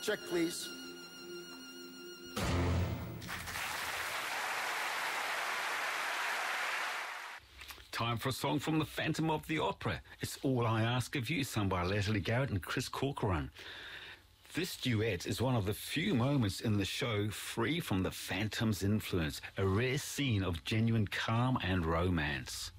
Check, please. Time for a song from the Phantom of the Opera. It's All I Ask of You, sung by Leslie Garrett and Chris Corcoran. This duet is one of the few moments in the show free from the Phantom's influence, a rare scene of genuine calm and romance.